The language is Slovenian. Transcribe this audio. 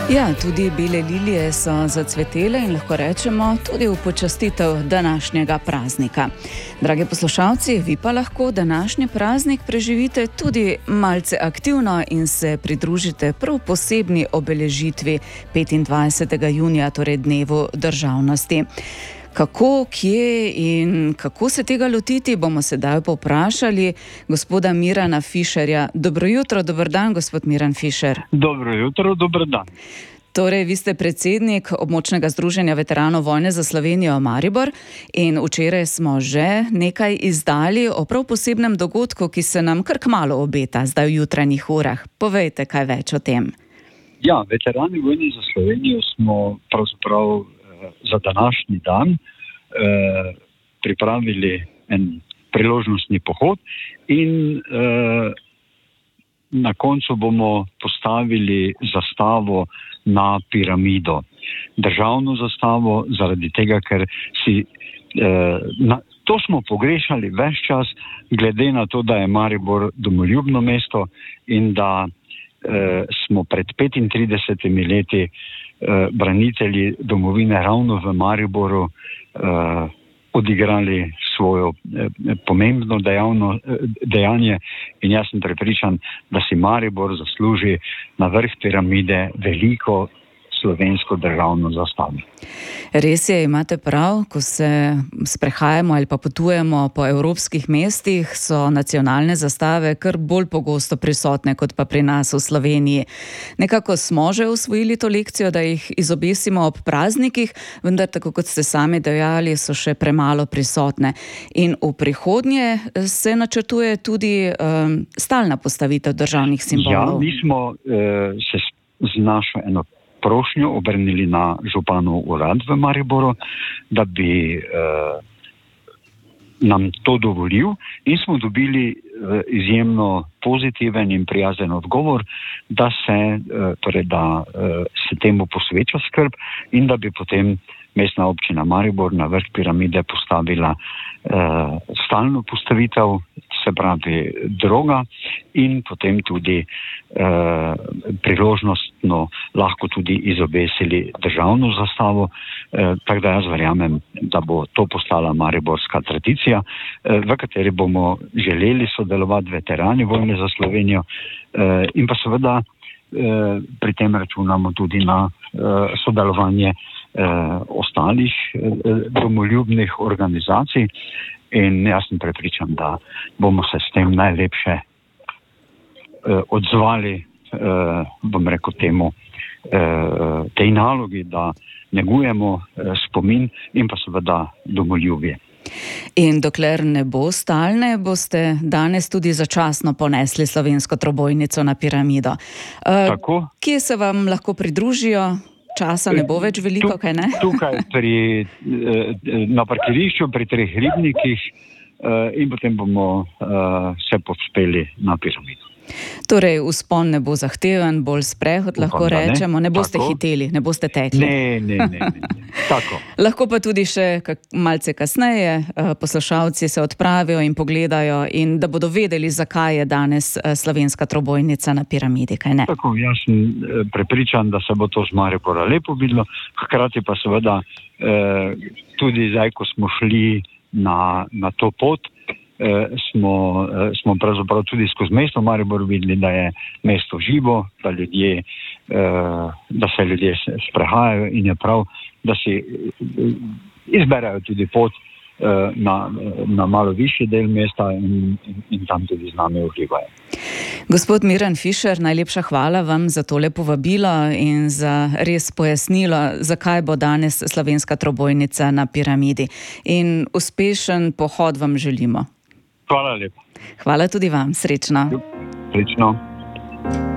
Ja, tudi bele lilije so zacvetele in lahko rečemo tudi v počastitev današnjega praznika. Dragi poslušalci, vi pa lahko današnji praznik preživite tudi malce aktivno in se pridružite prav posebni obeležitvi 25. junija, torej dnevu državnosti. Kako, kje in kako se tega lotiti, bomo sedaj povprašali gospoda Mirana Fišerja. Dobro jutro, dober dan, gospod Miran Fišer. Dobro jutro, dober dan. Torej, vi ste predsednik Območnega združenja veteranov vojne za Slovenijo Maribor in včeraj smo že nekaj izdali o prav posebnem dogodku, ki se nam kar kmalu obeta, zdaj v jutranjih urah. Povejte kaj več o tem. Ja, veterani vojne za Slovenijo smo pravzaprav za današnji dan pripravili en priložnostni pohod in na koncu bomo postavili zastavo na piramido. Državno zastavo, zaradi tega, ker to smo pogrešali ves čas, glede na to, da je Maribor domoljubno mesto in da smo pred 35 leti branitelji domovine ravno v Mariboru odigrali svojo pomembno dejanje in jaz sem prepričan, da si Maribor zasluži na vrh piramide veliko slovensko državno zastavo. Res je, imate prav, ko se sprehajamo ali pa potujemo po evropskih mestih, so nacionalne zastave kar bolj pogosto prisotne kot pa pri nas v Sloveniji. Nekako smo že usvojili to lekcijo, da jih izobesimo ob praznikih, vendar tako kot ste sami dejali, so še premalo prisotne. In v prihodnje se načrtuje tudi stalna postavitev državnih simbolov. Ja, mi smo se z našo eno prošnjo obrnili na županov urad v Mariboru, da bi nam to dovolil in smo dobili izjemno pozitiven in prijazen odgovor, da se temu posveča skrb in da bi potem Mestna občina Maribor na vrh piramide postavila stalno postavitev, se pravi droga, in potem tudi priložnostno lahko tudi izobesili državno zastavo. Tako da jaz verjamem, da bo to postala mariborska tradicija, v kateri bomo želeli sodelovati veterani vojne za Slovenijo in pa seveda pri tem računamo tudi na sodelovanje ostalih domoljubnih organizacij in jaz sem prepričan, da bomo se s tem najlepše odzvali, bom rekel temu, tej nalogi, da negujemo spomin in pa seveda domoljubje. In dokler ne bo stalne, boste danes tudi začasno ponesli slovensko trobojnico na piramido. Tako? Kje se vam lahko pridružijo? Časa ne bo več veliko, kaj ne? Tukaj na parkirišču pri 3 ribnikih in potem bomo se povzpeli na piramido. Torej, vzpon ne bo zahteven, bolj sprehod, lahko rečemo. Ne boste hiteli, ne boste tekli. Ne. Tako. Lahko pa tudi še malce kasneje poslušalci se odpravijo in pogledajo in da bodo vedeli, zakaj je danes slovenska trobojnica na piramidi, kaj ne? Tako, jaz sem prepričan, da se bo to z Maribora lepo videlo, hkrati pa seveda tudi zdaj, ko smo šli na to pot, smo pravzaprav tudi skozi mesto Maribor videli, da je mesto živo, da se ljudje sprehajajo in je prav, da si izberajo tudi pot na malo višji del mesta in tam tudi z nami uživajo. Gospod Miran Fišer, najlepša hvala vam za tole povabilo in za res pojasnilo, zakaj bo danes slovenska trobojnica na piramidi. In uspešen pohod vam želimo. Hvala lepa. Hvala tudi vam. Srečno. Srečno.